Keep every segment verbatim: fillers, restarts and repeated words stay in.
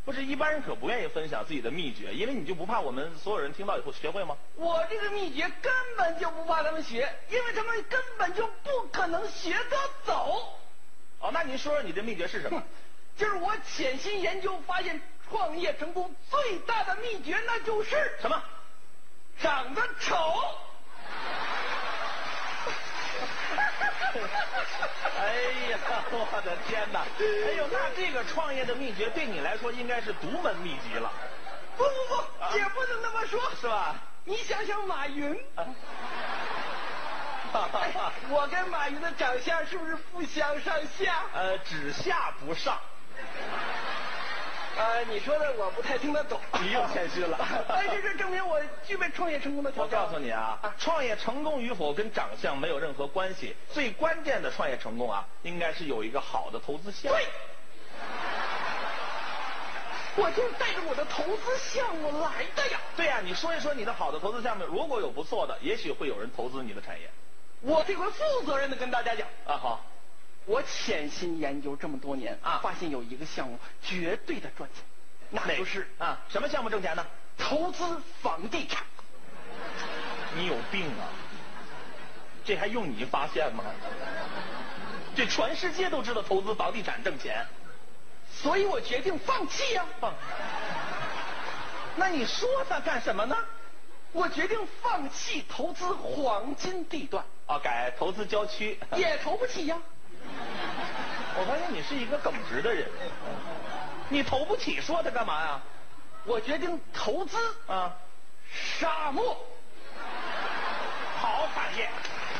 不是一般人可不愿意分享自己的秘诀，因为你就不怕我们所有人听到以后学会吗？ 我这个秘诀根本就不怕他们学，因为他们根本就不可能学得走。 哦，那您说说你这秘诀是什么？ 就是我潜心研究发现，创业成功最大的秘诀那就是什么？ 长得丑。 哎呀，我的天哪！哎呦，那这个创业的秘诀对你来说应该是独门秘籍了。 不不不，啊、也不能那么说， 是吧？ 你想想马云， 啊哎、我跟马云的长相是不是不相上下？ 呃，只下不上。 呃，你说的我不太听得懂， 你又谦虚了。 但是这证明我具备创业成功的条件。 我告诉你啊，创业成功与否跟长相没有任何关系，最关键的创业成功啊，应该是有一个好的投资项目。 对，我就是带着我的投资项目来的呀。 对呀、啊，你说一说你的好的投资项目，如果有不错的，也许会有人投资你的产业。 我这回负责任的跟大家讲啊，好。 我潜心研究这么多年啊， 发现有一个项目绝对的赚钱，那就是啊，什么项目挣钱呢？ 投资房地产。 你有病啊！这还用你发现吗？这全世界都知道投资房地产挣钱， 所以我决定放弃呀、 放。那你说它干什么呢？ 我决定放弃投资黄金地段。 啊，改投资郊区。 也投不起呀。 我发现你是一个耿直的人，你投不起，说它干嘛呀？ 我决定投资啊， 沙漠， 好产业。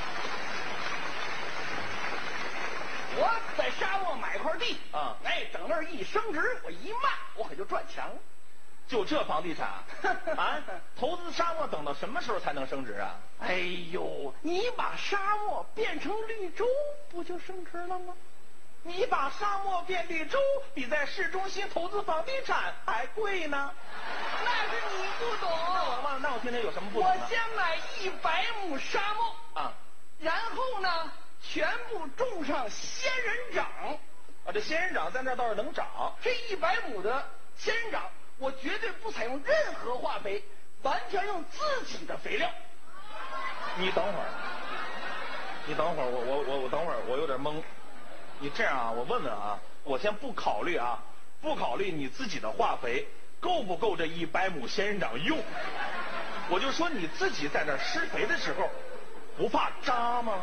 我在沙漠买块地啊， 哎，等那儿一升值，我一卖，我可就赚钱了。 就这房地产啊，投资沙漠等到什么时候才能升值啊？ 哎呦，你把沙漠变成绿洲，不就升值了吗？ 你把沙漠变绿洲，比在市中心投资房地产还贵呢。 那是你不懂。 那我那我听听有什么不懂呢？ 我先买一百亩沙漠啊， 然后呢，全部种上仙人掌。 啊，这仙人掌在那倒是能长。 这一百亩的仙人掌，我绝对不采用任何化肥，完全用自己的肥料。 你等会儿，你等会儿，我我我我等会儿，我有点懵。你这样啊，我问问啊，我先不考虑啊，不考虑你自己的化肥够不够这一百亩仙人掌用，我就说你自己在那施肥的时候，不怕扎吗？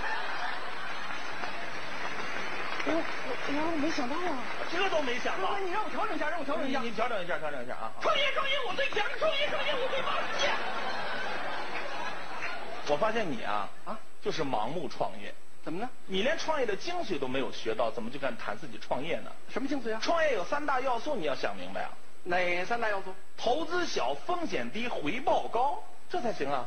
哎呦，我我没想到啊， 这都没想到。 你让我调整一下，让我调整一下。 你调整一下，调整一下啊！ 创业创业我最强，创业创业我最棒！ 我发现你啊啊，就是盲目创业。 怎么呢？ 你连创业的精髓都没有学到，怎么就敢谈自己创业呢？ 什么精髓啊？ 创业有三大要素，你要想明白啊。 哪三大要素？ 投资小，风险低，回报高，这才行啊。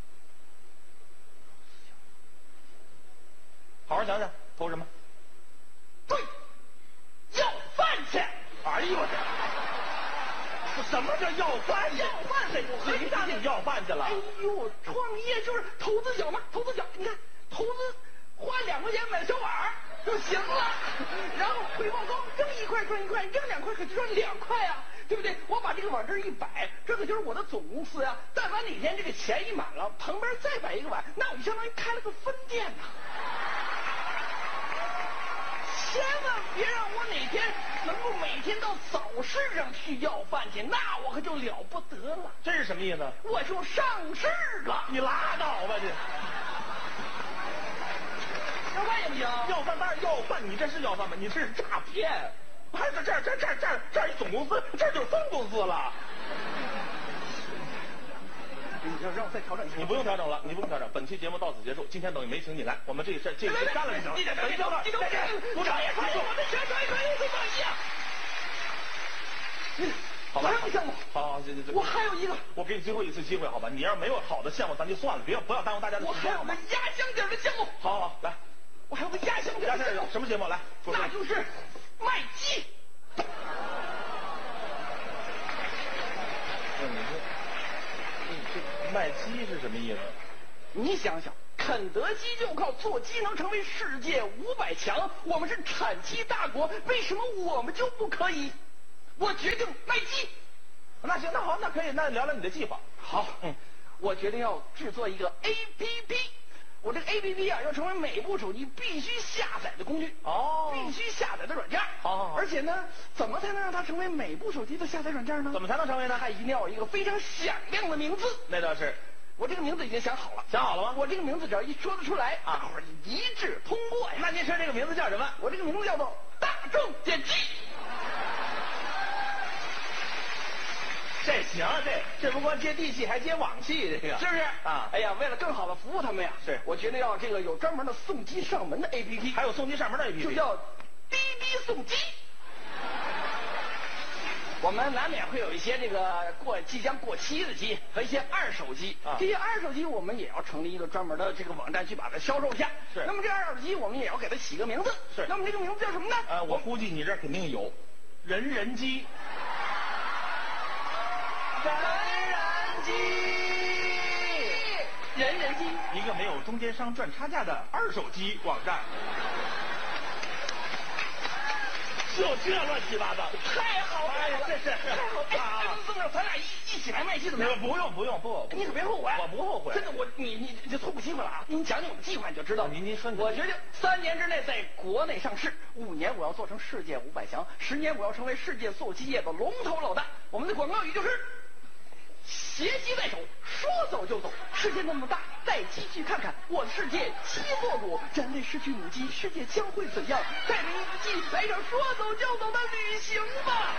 好好想想，投什么？ 对，要饭去！ 哎呦我这，什么叫要饭去？ 要饭去！ 谁让你要饭去了？ 哎呦，创业就是投资小嘛，投资小，你看投资花两块钱买小碗就行了，然后回报高，扔一块赚一块，扔两块可就赚两块啊，对不对？我把这个碗这儿一摆，这可就是我的总公司呀、啊。但凡哪天这个钱一满了，旁边再摆一个碗，那我就相当于开了个分店呐、啊。千万别让我哪天能够每天到早市上去要饭去，那我可就了不得了。 这是什么意思？ 我就上市了。 你拉倒吧你！ 要饭也不行。 要饭当然要饭，你这是要饭吗？你这是诈骗！还是这儿这儿这儿这儿这儿一总公司，这就是分公司了。 你要让我再调整一下。 你不用调整了，你不用调整。本期节目到此结束，今天等于没请你来，我们这事这事干了就行。 你等等一等， 你等， 鼓掌！ 创业，我们全创业创业最棒一样。 好吧， 还有个项目， 好好，这这这， 我还有一个， 我给你最后一次机会，好吧？你要是没有好的项目，咱就算了，别不要耽误大家的我时间。 还有个压箱底的项目。 好好好，来， 我还有个压箱底。 压箱底什么节目？来，说说那就是卖鸡。 那你说，你这卖鸡是什么意思？ 你想想，肯德基就靠做鸡能成为世界五百强，我们是产鸡大国，为什么我们就不可以？ 我决定卖鸡。 那行，那好，那可以，那聊聊你的计划。 好，嗯，我决定要制作一个 A P P。我这个 A P P 啊，要成为每部手机必须下载的工具。 哦， 必须下载的软件。 好好好。 而且呢，怎么才能让它成为每部手机的下载软件呢？ 怎么才能成为呢？ 它一定要有一个非常响亮的名字。 那倒是。 我这个名字已经想好了。 想好了吗？ 我这个名字只要一说得出来，大伙儿一致通过呀。 那您说这个名字叫什么？ 我这个名字叫做大众点击。 这行，这这不光接地气，还接网气，这个是不是啊？ 哎呀，为了更好的服务他们呀， 是我决定要这个有专门的送机上门的 A P P， 还有送机上门的 A P P， 就叫滴滴送机。我们难免会有一些这个过即将过期的机和一些二手机， 啊、 这些二手机我们也要成立一个专门的这个网站去把它销售一下。 是。 那么这二手机我们也要给它起个名字。 是。 那么这个名字叫什么呢？ 呃，我估计你这儿肯定有，人人机。 人人机，人人机， 一个没有中间商赚差价的二手机网站。就这乱七八糟， 太好了！ 哎呀，这是太好了！哎，宋总，咱俩一一起来卖鸡怎么样？ 不用不用不， 你可别后悔。 我不后悔。 真的，我你你你就错过机会了啊！您讲讲我们计划你就知道。 您您说， 我决定三年之内在国内上市，五年我要做成世界五百强，十年我要成为世界做鸡业的龙头老大。我们的广告语就是。携鸡在手，说走就走。世界那么大，带鸡去看看。我的世界鸡做主，人类失去母鸡，世界将会怎样？带着一只鸡来场说走就走的旅行吧。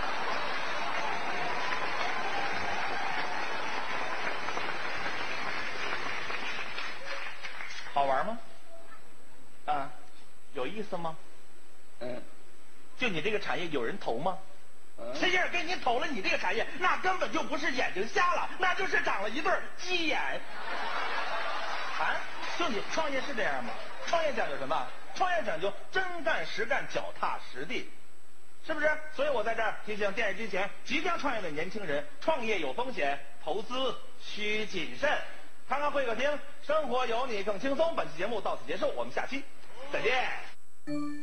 好玩吗？ 啊， 有意思吗？ 嗯， 就你这个产业有人投吗？谁要是给你投了你这个产业，那根本就不是眼睛瞎了，那就是长了一对鸡眼。啊，就你创业是这样吗？创业讲究什么？创业讲究真干实干，脚踏实地，是不是？所以我在这儿提醒电视机前即将创业的年轻人，创业有风险，投资需谨慎。康康会客厅，生活有你更轻松。本期节目到此结束，我们下期再见。